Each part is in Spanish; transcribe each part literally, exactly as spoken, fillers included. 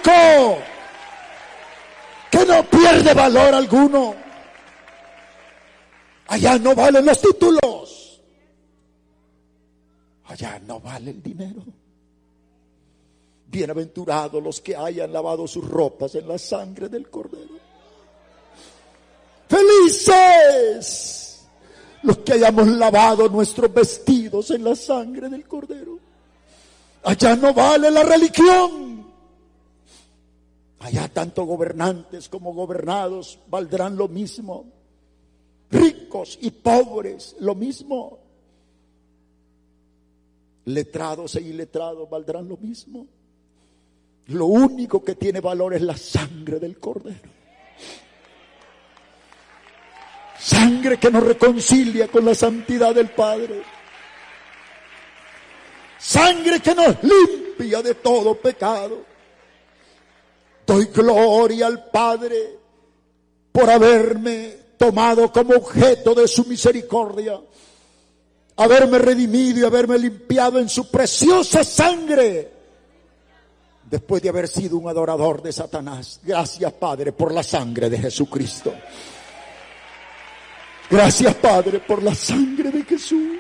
blanco que no pierde valor alguno. Allá no valen los títulos. Allá no vale el dinero. Bienaventurados los que hayan lavado sus ropas en la sangre del Cordero. Felices los que hayamos lavado nuestros vestidos en la sangre del Cordero. Allá no vale la religión. Allá tanto gobernantes como gobernados valdrán lo mismo. Ricos y pobres, lo mismo. Letrados e iletrados valdrán lo mismo. Lo único que tiene valor es la sangre del Cordero. Sangre que nos reconcilia con la santidad del Padre. Sangre que nos limpia de todo pecado. Doy gloria al Padre por haberme tomado como objeto de su misericordia, haberme redimido y haberme limpiado en su preciosa sangre, después de haber sido un adorador de Satanás. Gracias, Padre, por la sangre de Jesucristo. Gracias, Padre, por la sangre de Jesús.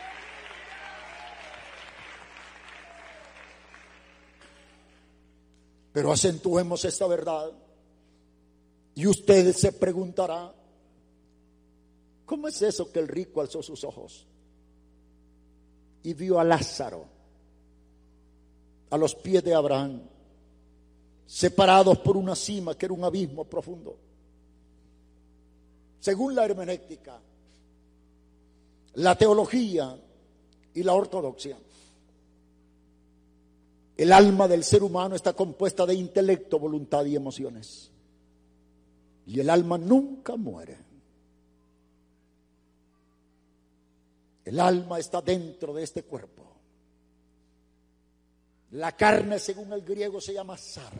Pero acentuemos esta verdad y usted se preguntará, ¿cómo es eso que el rico alzó sus ojos y vio a Lázaro a los pies de Abraham, separados por una cima que era un abismo profundo? Según la hermenéutica, la teología y la ortodoxia, el alma del ser humano está compuesta de intelecto, voluntad y emociones. Y el alma nunca muere. El alma está dentro de este cuerpo. La carne, según el griego, se llama sar.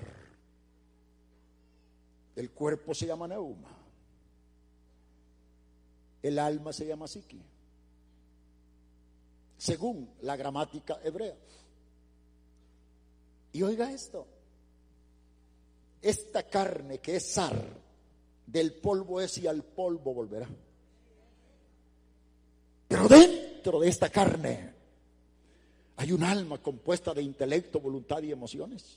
El cuerpo se llama neuma. El alma se llama psique, según la gramática hebrea. Y oiga esto, esta carne que es sar, del polvo es y al polvo volverá. Pero dentro de esta carne hay un alma compuesta de intelecto, voluntad y emociones.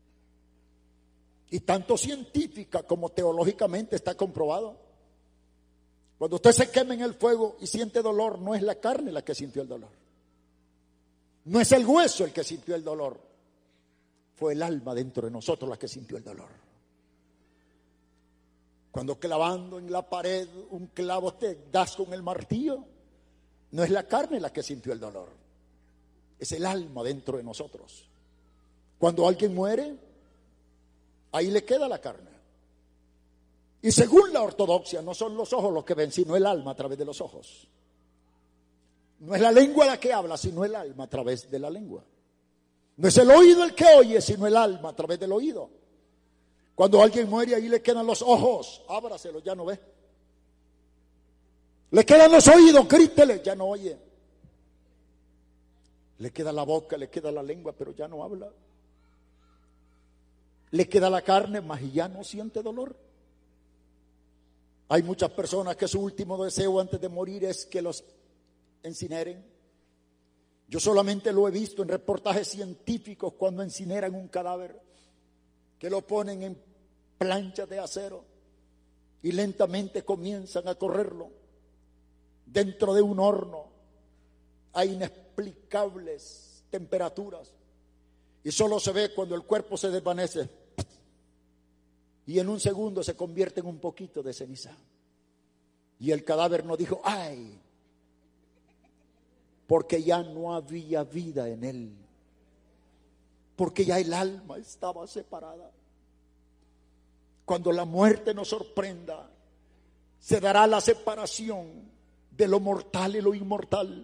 Y tanto científica como teológicamente está comprobado. Cuando usted se quema en el fuego y siente dolor, no es la carne la que sintió el dolor. No es el hueso el que sintió el dolor. Fue el alma dentro de nosotros la que sintió el dolor. Cuando clavando en la pared un clavo te das con el martillo, no es la carne la que sintió el dolor. Es el alma dentro de nosotros. Cuando alguien muere, ahí le queda la carne. Y según la ortodoxia, no son los ojos los que ven, sino el alma a través de los ojos. No es la lengua la que habla, sino el alma a través de la lengua. No es el oído el que oye, sino el alma a través del oído. Cuando alguien muere, ahí le quedan los ojos, ábraselo, ya no ve. Le quedan los oídos, grítele, ya no oye. Le queda la boca, le queda la lengua, pero ya no habla. Le queda la carne, mas ya no siente dolor. Hay muchas personas que su último deseo antes de morir es que los incineren. Yo solamente lo he visto en reportajes científicos cuando incineran un cadáver, que lo ponen en planchas de acero y lentamente comienzan a correrlo dentro de un horno a inexplicables temperaturas, y solo se ve cuando el cuerpo se desvanece y en un segundo se convierte en un poquito de ceniza. Y el cadáver no dijo ¡ay!, porque ya no había vida en él, porque ya el alma estaba separada. Cuando la muerte nos sorprenda, se dará la separación de lo mortal y lo inmortal,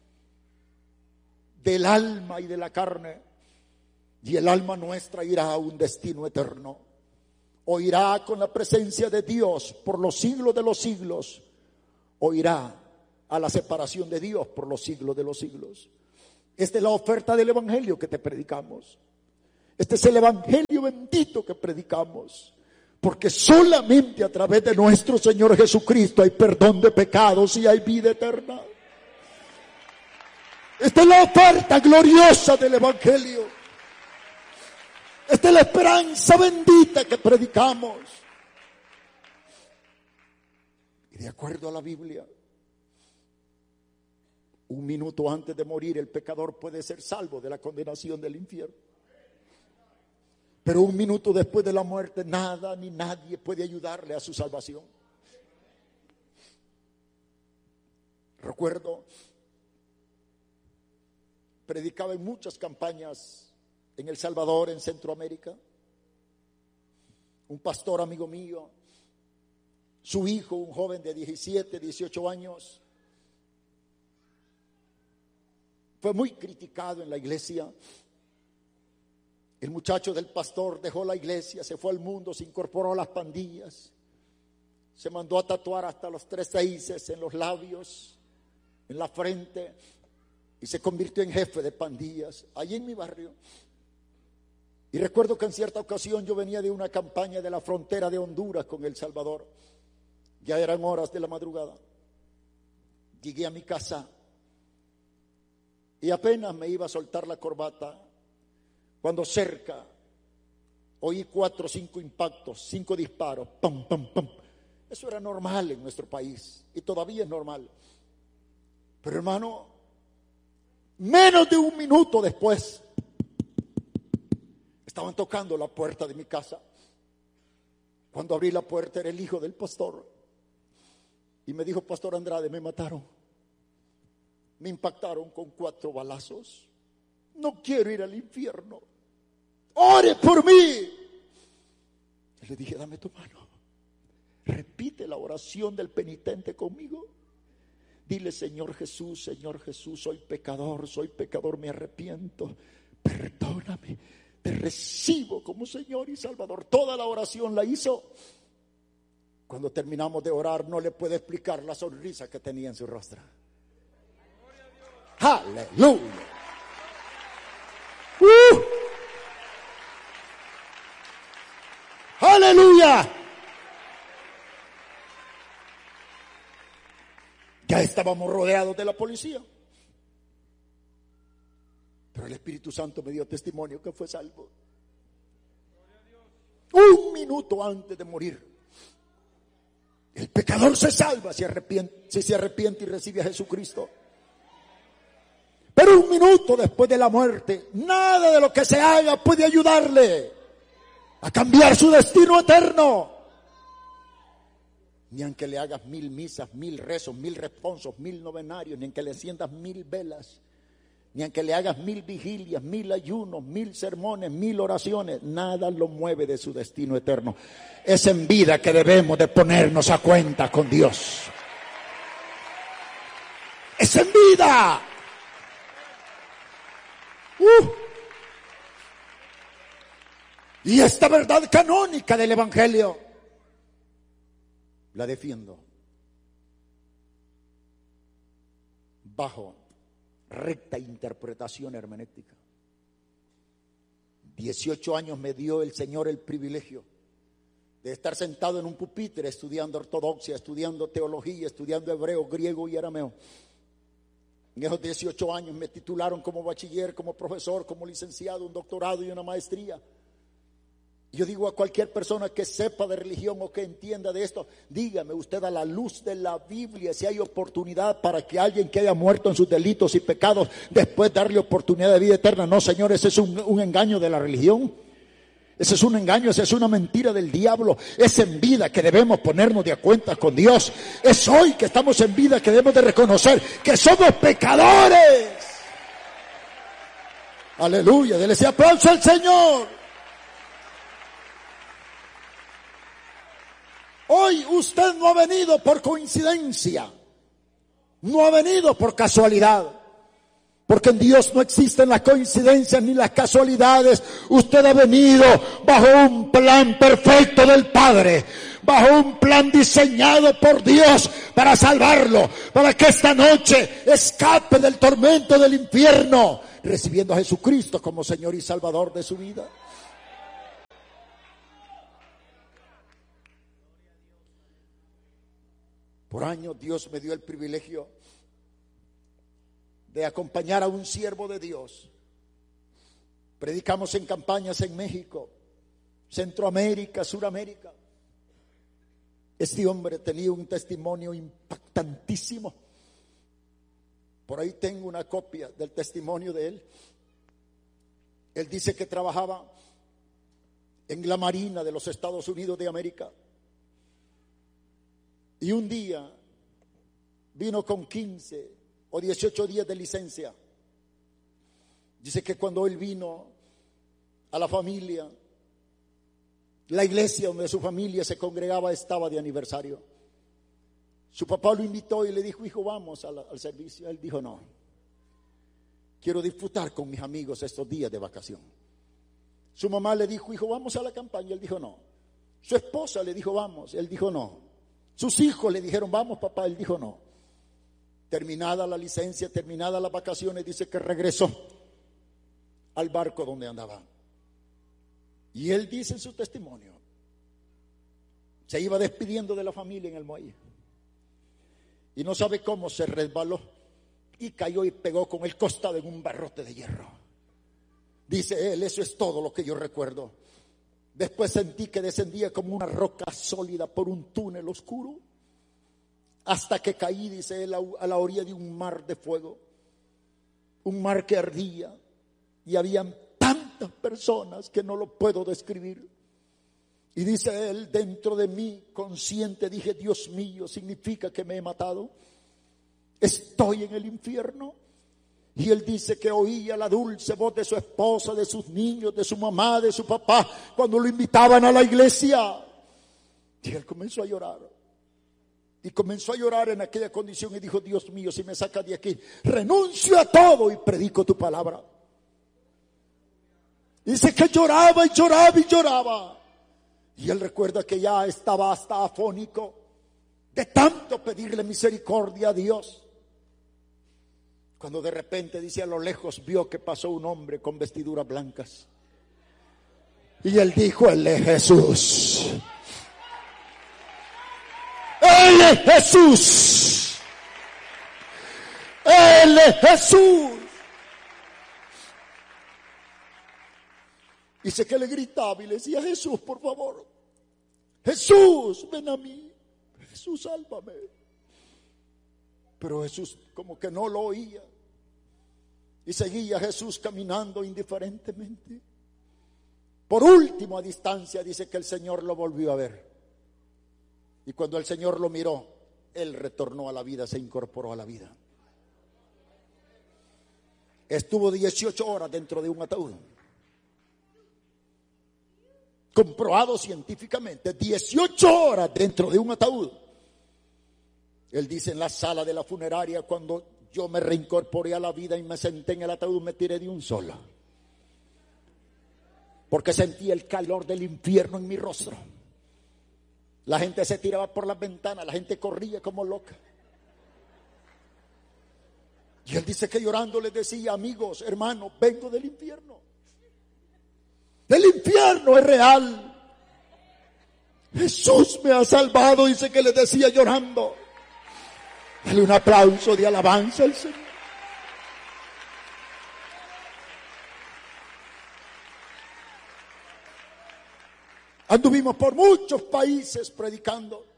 del alma y de la carne, y el alma nuestra irá a un destino eterno, o irá con la presencia de Dios por los siglos de los siglos, o irá a la separación de Dios por los siglos de los siglos. Esta es la oferta del evangelio que te predicamos. Este es el evangelio bendito que predicamos. Porque solamente a través de nuestro Señor Jesucristo hay perdón de pecados y hay vida eterna. Esta es la oferta gloriosa del evangelio. Esta es la esperanza bendita que predicamos. Y de acuerdo a la Biblia, un minuto antes de morir el pecador puede ser salvo de la condenación del infierno. Pero un minuto después de la muerte, nada ni nadie puede ayudarle a su salvación. Recuerdo, predicaba en muchas campañas en El Salvador, en Centroamérica. Un pastor amigo mío, su hijo, un joven de diecisiete, dieciocho años, fue muy criticado en la iglesia. El muchacho del pastor dejó la iglesia, se fue al mundo, se incorporó a las pandillas, se mandó a tatuar hasta los tres seises en los labios, en la frente, y se convirtió en jefe de pandillas allí en mi barrio. Y recuerdo que en cierta ocasión yo venía de una campaña de la frontera de Honduras con El Salvador. Ya eran horas de la madrugada. Llegué a mi casa y apenas me iba a soltar la corbata cuando cerca oí cuatro o cinco impactos, cinco disparos, pam, pam, pam. Eso era normal en nuestro país y todavía es normal. Pero hermano, menos de un minuto después estaban tocando la puerta de mi casa. Cuando abrí la puerta era el hijo del pastor y me dijo: Pastor Andrade, me mataron, me impactaron con cuatro balazos, no quiero ir al infierno, ore por mí. Y le dije: dame tu mano, repite la oración del penitente conmigo. Dile: Señor Jesús, Señor Jesús, soy pecador, soy pecador, me arrepiento, perdóname, te recibo como Señor y Salvador. Toda la oración la hizo. Cuando terminamos de orar, no le puedo explicar la sonrisa que tenía en su rostro. ¡Aleluya! ¡Uh! ¡Aleluya! Ya estábamos rodeados de la policía, pero el Espíritu Santo me dio testimonio que fue salvo. Un minuto antes de morir, el pecador se salva si, arrepiente, si se arrepiente y recibe a Jesucristo. Pero un minuto después de la muerte, nada de lo que se haga puede ayudarle a cambiar su destino eterno. Ni aunque le hagas mil misas, mil rezos, mil responsos, mil novenarios, ni aunque le enciendas mil velas, ni aunque le hagas mil vigilias, mil ayunos, mil sermones, mil oraciones, nada lo mueve de su destino eterno. Es en vida que debemos de ponernos a cuenta con Dios. Es en vida. Uh. Y esta verdad canónica del Evangelio la defiendo bajo recta interpretación hermenéutica. dieciocho años me dio el Señor el privilegio de estar sentado en un pupitre estudiando ortodoxia, estudiando teología, estudiando hebreo, griego y arameo. En esos dieciocho años me titularon como bachiller, como profesor, como licenciado, un doctorado y una maestría. Yo digo a cualquier persona que sepa de religión o que entienda de esto, dígame usted a la luz de la Biblia si hay oportunidad para que alguien que haya muerto en sus delitos y pecados después darle oportunidad de vida eterna. No, Señor, ese es un, un engaño de la religión. Ese es un engaño, esa es una mentira del diablo. Es en vida que debemos ponernos de a cuenta con Dios. Es hoy que estamos en vida que debemos de reconocer que somos pecadores. Aleluya, dele ese aplauso al Señor. Hoy usted no ha venido por coincidencia, no ha venido por casualidad, porque en Dios no existen las coincidencias ni las casualidades. Usted ha venido bajo un plan perfecto del Padre, bajo un plan diseñado por Dios para salvarlo, para que esta noche escape del tormento del infierno, recibiendo a Jesucristo como Señor y Salvador de su vida. Por años Dios me dio el privilegio de acompañar a un siervo de Dios. Predicamos en campañas en México, Centroamérica, Suramérica. Este hombre tenía un testimonio impactantísimo. Por ahí tengo una copia del testimonio de él. Él dice que trabajaba en la Marina de los Estados Unidos de América. Y un día vino con quince o dieciocho días de licencia. Dice que cuando él vino a la familia, la iglesia donde su familia se congregaba estaba de aniversario. Su papá lo invitó y le dijo: hijo, vamos al, al servicio. Él dijo: no, quiero disfrutar con mis amigos estos días de vacación. Su mamá le dijo: hijo, vamos a la campaña. Él dijo: no. Su esposa le dijo: vamos. Él dijo: no. Sus hijos le dijeron: vamos, papá. Él dijo: no. Terminada la licencia, terminadas las vacaciones, dice que regresó al barco donde andaba. Y él dice en su testimonio, se iba despidiendo de la familia en el muelle. Y no sabe cómo se resbaló y cayó y pegó con el costado en un barrote de hierro. Dice él: eso es todo lo que yo recuerdo. Después sentí que descendía como una roca sólida por un túnel oscuro, hasta que caí, dice él, a la orilla de un mar de fuego, un mar que ardía, y habían tantas personas que no lo puedo describir. Y dice él: dentro de mí, consciente, dije: Dios mío, significa que me he matado, estoy en el infierno. Y él dice que oía la dulce voz de su esposa, de sus niños, de su mamá, de su papá, cuando lo invitaban a la iglesia. Y él comenzó a llorar. Y comenzó a llorar en aquella condición y dijo: Dios mío, si me sacas de aquí, renuncio a todo y predico tu palabra. Dice que lloraba y lloraba y lloraba. Y él recuerda que ya estaba hasta afónico de tanto pedirle misericordia a Dios. Cuando de repente, dice, a lo lejos vio que pasó un hombre con vestiduras blancas. Y él dijo: él es Jesús. Él es Jesús. Él es Jesús. Dice que le gritaba y le decía: Jesús, por favor. Jesús, ven a mí. Jesús, sálvame. Pero Jesús como que no lo oía. Y seguía Jesús caminando indiferentemente. Por último, a distancia, dice que el Señor lo volvió a ver. Y cuando el Señor lo miró, él retornó a la vida, se incorporó a la vida. Estuvo dieciocho horas dentro de un ataúd. Comprobado científicamente, dieciocho horas dentro de un ataúd. Él dice: en la sala de la funeraria, cuando yo me reincorporé a la vida y me senté en el ataúd, me tiré de un solo, porque sentí el calor del infierno en mi rostro. La gente se tiraba por las ventanas, la gente corría como loca. Y él dice que llorando les decía: amigos, hermanos, vengo del infierno. El infierno es real. Jesús me ha salvado, dice que les decía llorando. Dale un aplauso de alabanza al Señor. Anduvimos por muchos países predicando.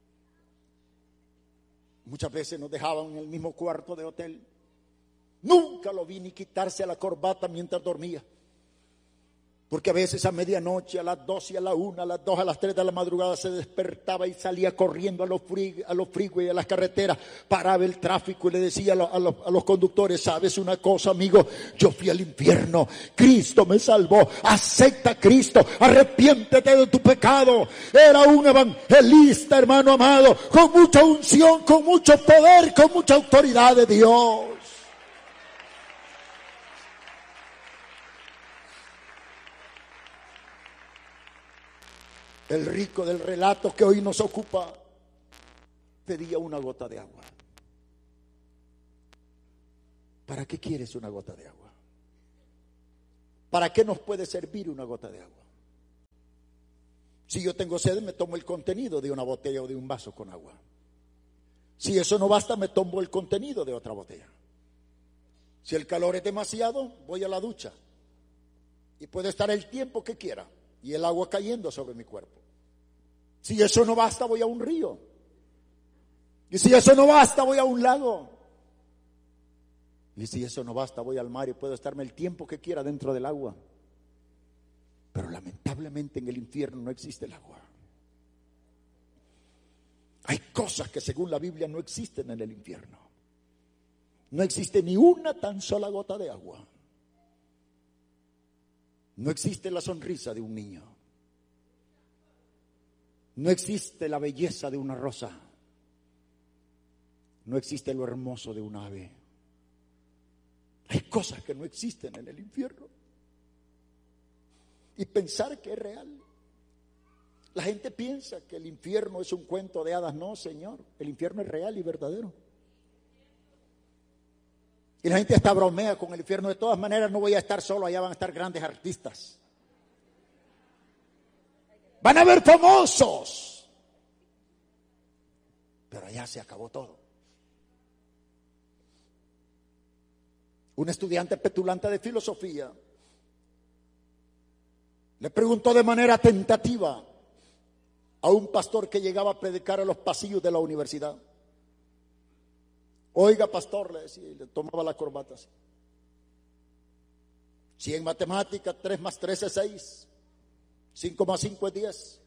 Muchas veces nos dejaban en el mismo cuarto de hotel. Nunca lo vi ni quitarse la corbata mientras dormía. Porque a veces a medianoche, a las doce, a la una, a las dos, a las tres de la madrugada se despertaba y salía corriendo a los freeways, a los freeways, a las carreteras, paraba el tráfico y le decía a los, a, los, a los conductores: ¿sabes una cosa, amigo? Yo fui al infierno, Cristo me salvó, acepta a Cristo, arrepiéntete de tu pecado. Era un evangelista, hermano amado, con mucha unción, con mucho poder, con mucha autoridad de Dios. El rico del relato que hoy nos ocupa pedía una gota de agua. ¿Para qué quieres una gota de agua? ¿Para qué nos puede servir una gota de agua? Si yo tengo sed, me tomo el contenido de una botella o de un vaso con agua. Si eso no basta, me tomo el contenido de otra botella. Si el calor es demasiado, voy a la ducha. Y puede estar el tiempo que quiera y el agua cayendo sobre mi cuerpo. Si eso no basta, voy a un río. Y si eso no basta, voy a un lago. Y si eso no basta, voy al mar y puedo estarme el tiempo que quiera dentro del agua. Pero lamentablemente en el infierno no existe el agua. Hay cosas que según la Biblia no existen en el infierno. No existe ni una tan sola gota de agua. No existe la sonrisa de un niño. No existe la belleza de una rosa. No existe lo hermoso de un ave. Hay cosas que no existen en el infierno. Y pensar que es real. La gente piensa que el infierno es un cuento de hadas. No, Señor, el infierno es real y verdadero. Y la gente está bromea con el infierno. De todas maneras no voy a estar solo, allá van a estar grandes artistas. Van a haber famosos. Pero allá se acabó todo. Un estudiante petulante de filosofía le preguntó de manera tentativa a un pastor que llegaba a predicar a los pasillos de la universidad. Oiga, pastor, le decía, y le tomaba la corbata así. Si en matemática tres más tres es seis, cinco más cinco es diez.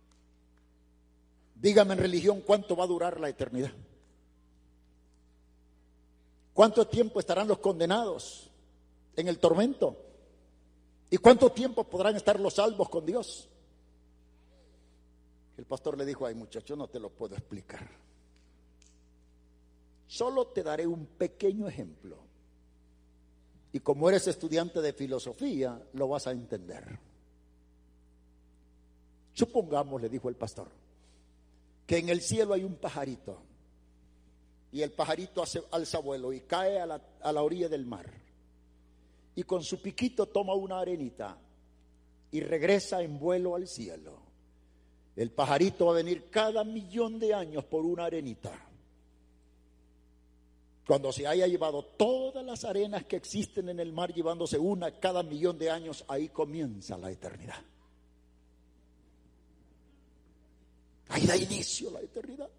Dígame en religión cuánto va a durar la eternidad. ¿Cuánto tiempo estarán los condenados en el tormento? ¿Y cuánto tiempo podrán estar los salvos con Dios? El pastor le dijo: ay, muchacho, no te lo puedo explicar. Solo te daré un pequeño ejemplo. Y como eres estudiante de filosofía, lo vas a entender. Supongamos, le dijo el pastor, que en el cielo hay un pajarito. Y el pajarito hace, alza vuelo y cae a la, a la orilla del mar. Y con su piquito toma una arenita y regresa en vuelo al cielo. El pajarito va a venir cada millón de años por una arenita. Cuando se haya llevado todas las arenas que existen en el mar, llevándose una cada millón de años, ahí comienza la eternidad. Ahí da inicio la eternidad.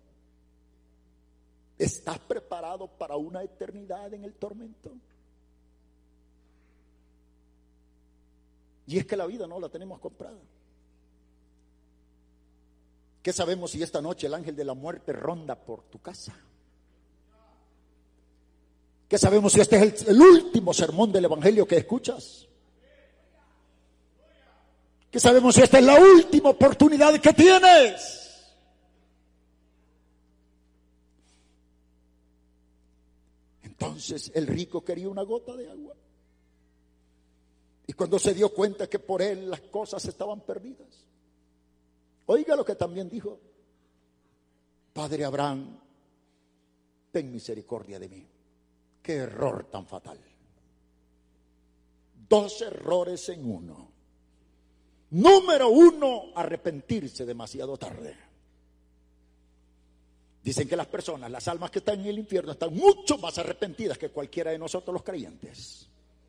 ¿Estás preparado para una eternidad en el tormento? Y es que la vida no la tenemos comprada. ¿Qué sabemos si esta noche el ángel de la muerte ronda por tu casa? ¿Qué sabemos si este es el, el último sermón del evangelio que escuchas? ¿Qué sabemos si esta es la última oportunidad que tienes? Entonces el rico quería una gota de agua. Y cuando se dio cuenta que por él las cosas estaban perdidas, oiga lo que también dijo: Padre Abraham, ten misericordia de mí. Qué error tan fatal. Dos errores en uno. Número uno, arrepentirse demasiado tarde. Dicen que las personas, las almas que están en el infierno, están mucho más arrepentidas que cualquiera de nosotros los creyentes.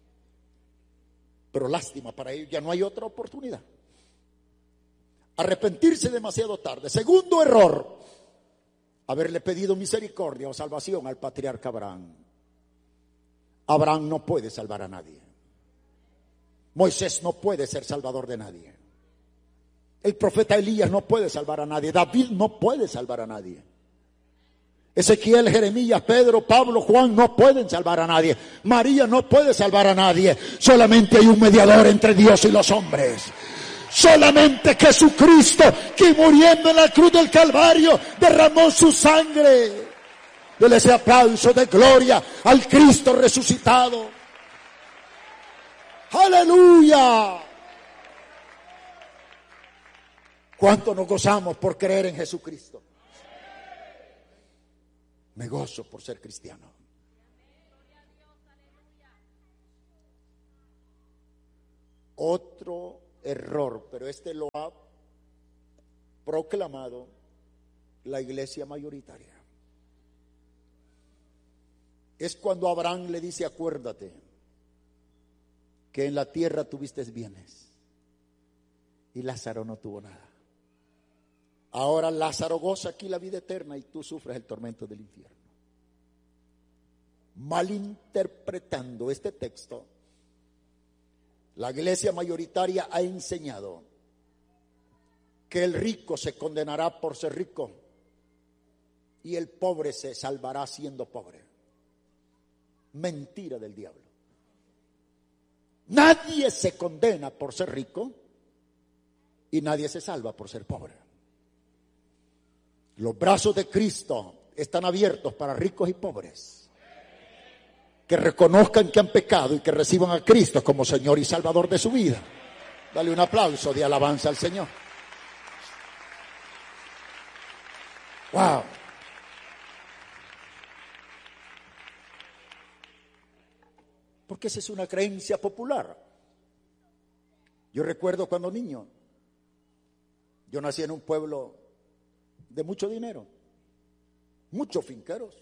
Pero lástima, para ellos ya no hay otra oportunidad. Arrepentirse demasiado tarde. Segundo error, haberle pedido misericordia o salvación al patriarca Abraham. Abraham no puede salvar a nadie. Moisés no puede ser salvador de nadie. El profeta Elías no puede salvar a nadie. David no puede salvar a nadie. Ezequiel, Jeremías, Pedro, Pablo, Juan no pueden salvar a nadie. María no puede salvar a nadie. Solamente hay un mediador entre Dios y los hombres. Solamente Jesucristo, que muriendo en la cruz del Calvario derramó su sangre. Dele ese aplauso de gloria al Cristo resucitado. ¡Aleluya! ¿Cuánto nos gozamos por creer en Jesucristo? Me gozo por ser cristiano. Otro error, pero este lo ha proclamado la iglesia mayoritaria. es cuando Abraham le dice: acuérdate que en la tierra tuviste bienes y Lázaro no tuvo nada. Ahora Lázaro goza aquí la vida eterna y tú sufres el tormento del infierno. Malinterpretando este texto, la iglesia mayoritaria ha enseñado que el rico se condenará por ser rico y el pobre se salvará siendo pobre. Mentira del diablo. Nadie se condena por ser rico y nadie se salva por ser pobre. Los brazos de Cristo están abiertos para ricos y pobres que reconozcan que han pecado y que reciban a Cristo como Señor y Salvador de su vida. Dale un aplauso de alabanza al Señor. Wow. Porque esa es una creencia popular. Yo recuerdo cuando niño, yo nací en un pueblo de mucho dinero, muchos finqueros,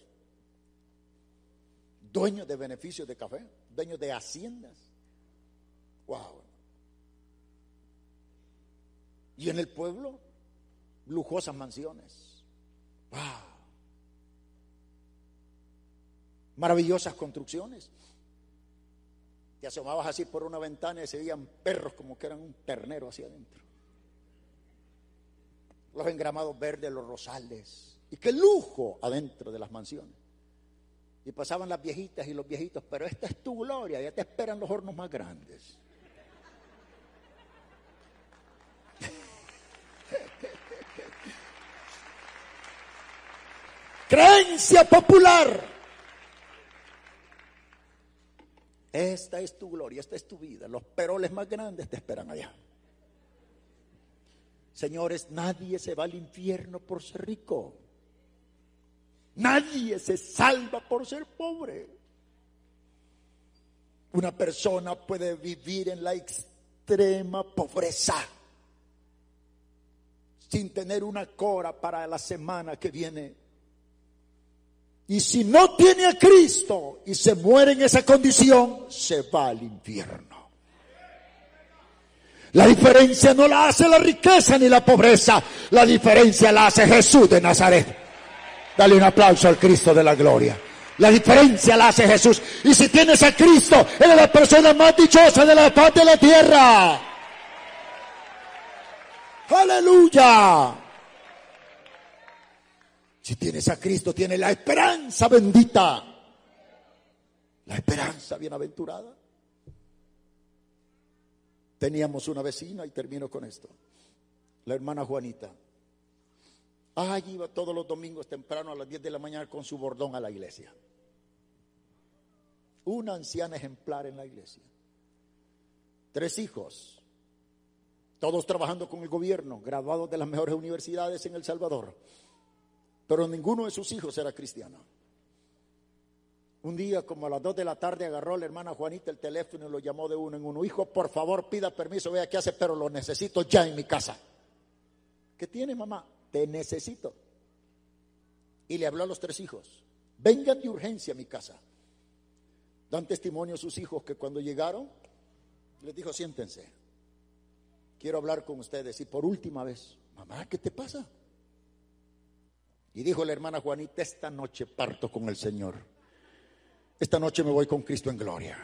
dueños de beneficios de café, dueños de haciendas. Wow. Y en el pueblo, lujosas mansiones. Wow. Maravillosas construcciones. Te asomabas así por una ventana y se veían perros como que eran un ternero hacia adentro. Los engramados verdes, los rosales. Y qué lujo adentro de las mansiones. Y pasaban las viejitas y los viejitos, pero esta es tu gloria, ya te esperan los hornos más grandes. Creencia popular. Esta es tu gloria, esta es tu vida. Los peroles más grandes te esperan allá. Señores, nadie se va al infierno por ser rico. Nadie se salva por ser pobre. Una persona puede vivir en la extrema pobreza sin tener una cora para la semana que viene. Y si no tiene a Cristo y se muere en esa condición, se va al infierno. La diferencia no la hace la riqueza ni la pobreza, la diferencia la hace Jesús de Nazaret. Dale un aplauso al Cristo de la gloria. La diferencia la hace Jesús. Y si tienes a Cristo, eres la persona más dichosa de la faz de la tierra. ¡Aleluya! Si tienes a Cristo, tienes la esperanza bendita. La esperanza bienaventurada. Teníamos una vecina, y termino con esto, la hermana Juanita. Allí iba todos los domingos temprano a las diez de la mañana con su bordón a la iglesia. Una anciana ejemplar en la iglesia. Tres hijos, todos trabajando con el gobierno, graduados de las mejores universidades en El Salvador. Pero ninguno de sus hijos era cristiano. Un día, como a las dos de la tarde, agarró la hermana Juanita el teléfono y lo llamó de uno en uno. Hijo, por favor, pida permiso, vea qué hace, pero lo necesito ya en mi casa. ¿Qué tiene, mamá? Te necesito. Y le habló a los tres hijos. Vengan de urgencia a mi casa. Dan testimonio a sus hijos que cuando llegaron, les dijo: siéntense. Quiero hablar con ustedes. Y por última vez, mamá, ¿qué te pasa? Y dijo la hermana Juanita: esta noche parto con el Señor. Esta noche me voy con Cristo en gloria.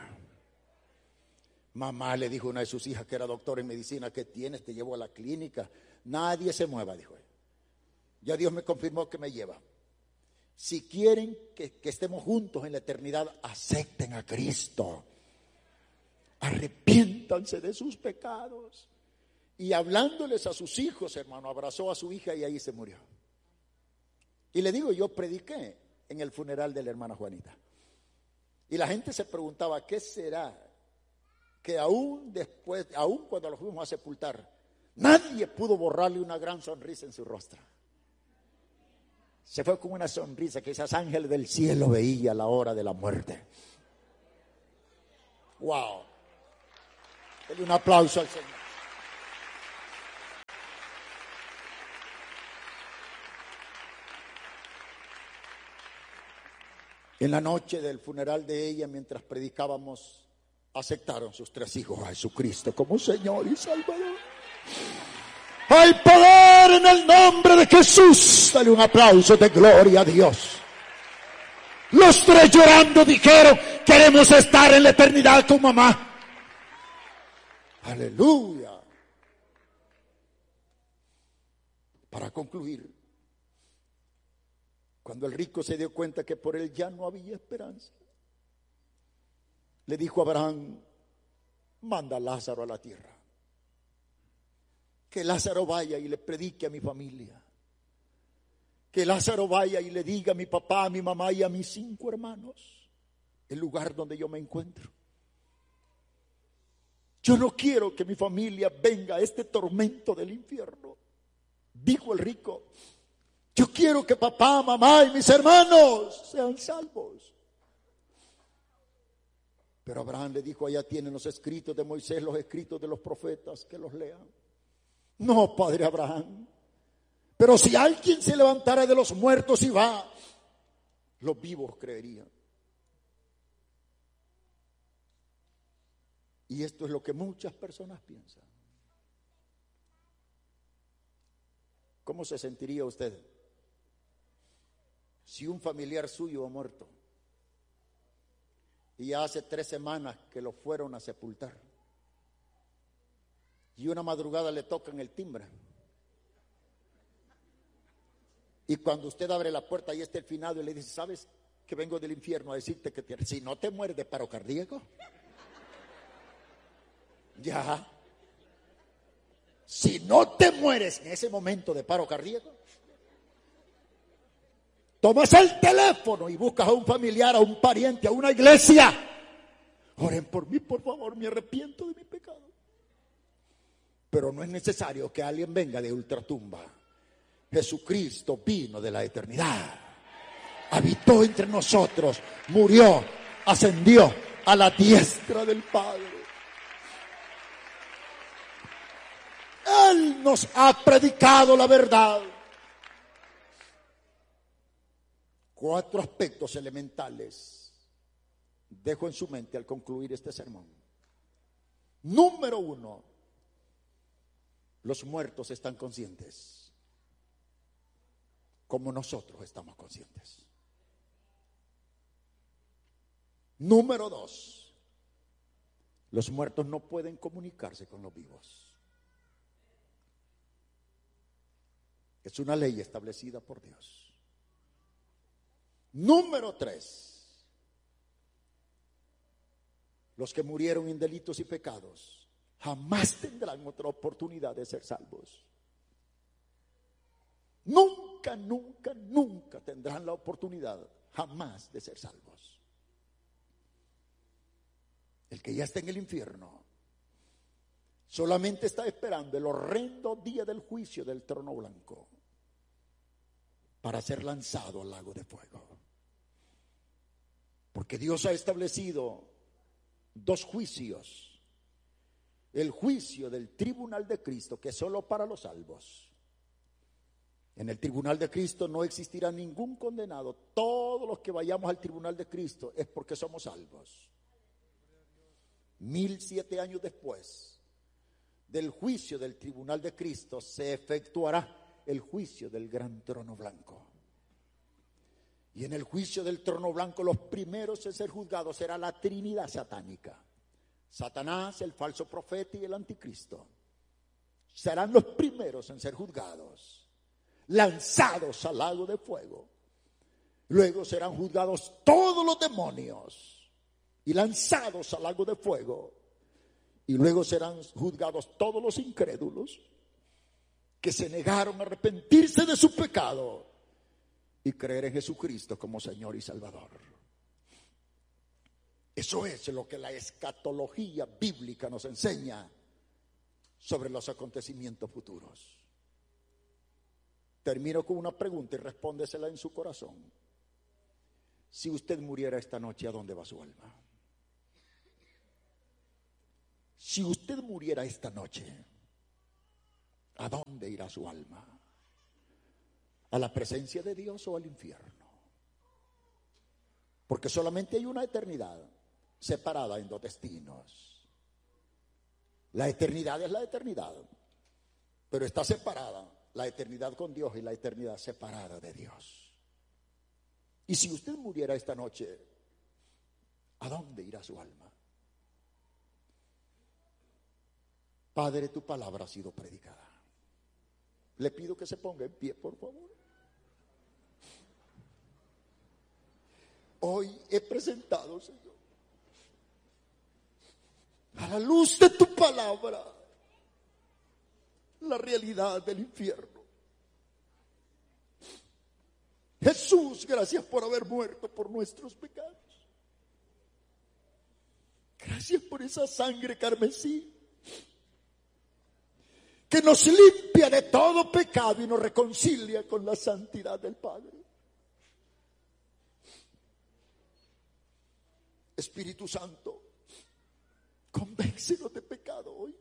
Mamá, le dijo una de sus hijas que era doctora en medicina: ¿qué tienes? Te llevo a la clínica. Nadie se mueva, dijo ella. Ya Dios me confirmó que me lleva. Si quieren que, que estemos juntos en la eternidad, acepten a Cristo. Arrepiéntanse de sus pecados. Y hablándoles a sus hijos, hermano, abrazó a su hija y ahí se murió. Y le digo, yo prediqué en el funeral de la hermana Juanita. Y la gente se preguntaba: ¿qué será? Que aún después, aún cuando lo fuimos a sepultar, nadie pudo borrarle una gran sonrisa en su rostro. Se fue con una sonrisa que esos ángeles del cielo veía a la hora de la muerte. Wow. Dale un aplauso al Señor. En la noche del funeral de ella, mientras predicábamos, aceptaron sus tres hijos a Jesucristo como Señor y Salvador. ¡Hay poder en el nombre de Jesús! Dale un aplauso de gloria a Dios. Los tres llorando dijeron: queremos estar en la eternidad con mamá. Aleluya. Para concluir, cuando el rico se dio cuenta que por él ya no había esperanza, le dijo a Abraham: manda a Lázaro a la tierra, que Lázaro vaya y le predique a mi familia, que Lázaro vaya y le diga a mi papá, a mi mamá y a mis cinco hermanos el lugar donde yo me encuentro. Yo no quiero que mi familia venga a este tormento del infierno. Dijo el rico: yo quiero que papá, mamá y mis hermanos sean salvos. Pero Abraham le dijo: allá tienen los escritos de Moisés, los escritos de los profetas, que los lean. No, padre Abraham, pero si alguien se levantara de los muertos y va, los vivos creerían. Y esto es lo que muchas personas piensan. ¿Cómo se sentiría usted si un familiar suyo ha muerto y ya hace tres semanas que lo fueron a sepultar y una madrugada le tocan el timbre y cuando usted abre la puerta ahí está el finado y le dice: ¿sabes que vengo del infierno a decirte que te, si no te mueres de paro cardíaco? Ya, si no te mueres en ese momento de paro cardíaco, tomas el teléfono y buscas a un familiar, a un pariente, a una iglesia. Oren por mí, por favor, me arrepiento de mi pecado. Pero no es necesario que alguien venga de ultratumba. Jesucristo vino de la eternidad, habitó entre nosotros, murió, ascendió a la diestra del Padre. Él nos ha predicado la verdad. Cuatro aspectos elementales dejo en su mente al concluir este sermón. Número uno, los muertos están conscientes, como nosotros estamos conscientes. Número dos, los muertos no pueden comunicarse con los vivos. Es una ley establecida por Dios. Número tres, los que murieron en delitos y pecados jamás tendrán otra oportunidad de ser salvos. Nunca, nunca, nunca tendrán la oportunidad jamás de ser salvos. El que ya está en el infierno solamente está esperando el horrendo día del juicio del trono blanco para ser lanzado al lago de fuego. Porque Dios ha establecido dos juicios. El juicio del tribunal de Cristo, que es solo para los salvos. En el tribunal de Cristo no existirá ningún condenado. Todos los que vayamos al tribunal de Cristo es porque somos salvos. Mil siete años después del juicio del tribunal de Cristo se efectuará el juicio del gran trono blanco. Y en el juicio del trono blanco los primeros en ser juzgados será la Trinidad satánica. Satanás, el falso profeta y el anticristo serán los primeros en ser juzgados, lanzados al lago de fuego. Luego serán juzgados todos los demonios y lanzados al lago de fuego. Y luego serán juzgados todos los incrédulos que se negaron a arrepentirse de su pecado y creer en Jesucristo como Señor y Salvador. Eso es lo que la escatología bíblica nos enseña sobre los acontecimientos futuros. Termino con una pregunta y respóndesela en su corazón. Si usted muriera esta noche, ¿a dónde va su alma? Si usted muriera esta noche, ¿a dónde irá su alma? ¿A la presencia de Dios o al infierno? Porque solamente hay una eternidad separada en dos destinos. La eternidad es la eternidad, pero está separada. La eternidad con Dios y la eternidad separada de Dios. Y si usted muriera esta noche, ¿a dónde irá su alma? Padre, tu palabra ha sido predicada. Le pido que se ponga en pie, por favor. Hoy he presentado, Señor, a la luz de tu palabra, la realidad del infierno. Jesús, gracias por haber muerto por nuestros pecados. Gracias por esa sangre carmesí que nos limpia de todo pecado y nos reconcilia con la santidad del Padre. Espíritu Santo, convéncenos de pecado hoy.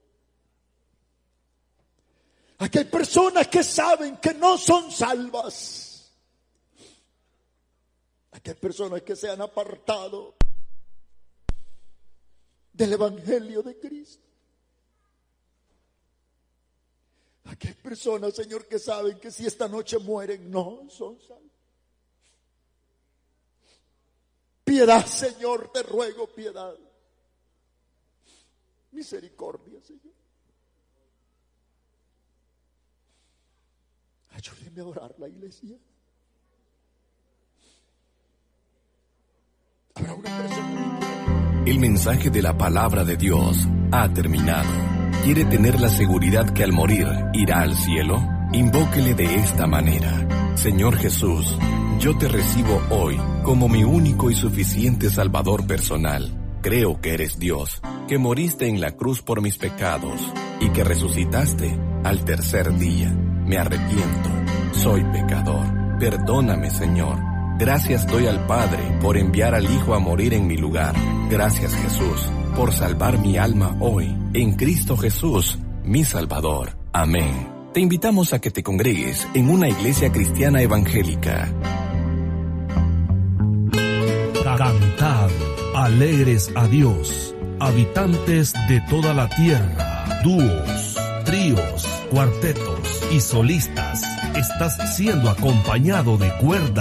Aquí hay personas que saben que no son salvas. Aquí hay personas que se han apartado del Evangelio de Cristo. Aquí hay personas, Señor, que saben que si esta noche mueren, no son salvos. Piedad, Señor, te ruego piedad. Misericordia, Señor. Ayúdeme a orar la iglesia. Habrá una persona. El mensaje de la palabra de Dios ha terminado. ¿Quiere tener la seguridad que al morir irá al cielo? Invóquele de esta manera: Señor Jesús, yo te recibo hoy como mi único y suficiente Salvador personal. Creo que eres Dios, que moriste en la cruz por mis pecados y que resucitaste al tercer día. Me arrepiento, soy pecador. Perdóname, Señor. Gracias doy al Padre por enviar al Hijo a morir en mi lugar. Gracias, Jesús, por salvar mi alma hoy, en Cristo Jesús, mi Salvador. Amén. Te invitamos a que te congregues en una iglesia cristiana evangélica. Cantad alegres a Dios, habitantes de toda la tierra, dúos, tríos, cuartetos y solistas. Estás siendo acompañado de cuerdas